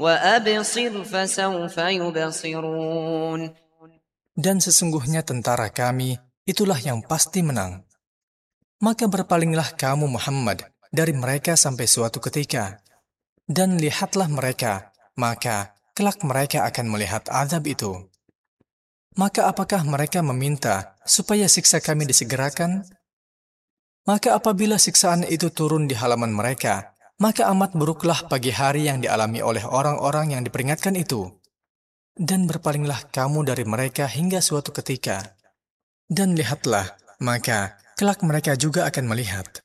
وأبصر فسوف يبصرون. Dan sesungguhnya tentara kami, itulah yang pasti menang. Maka berpalinglah kamu Muhammad dari mereka sampai suatu ketika. Dan lihatlah mereka, maka kelak mereka akan melihat azab itu. Maka apakah mereka meminta supaya siksa kami disegerakan? Maka apabila siksaan itu turun di halaman mereka, maka amat buruklah pagi hari yang dialami oleh orang-orang yang diperingatkan itu. Dan berpalinglah kamu dari mereka hingga suatu ketika. Dan lihatlah, maka kelak mereka juga akan melihat.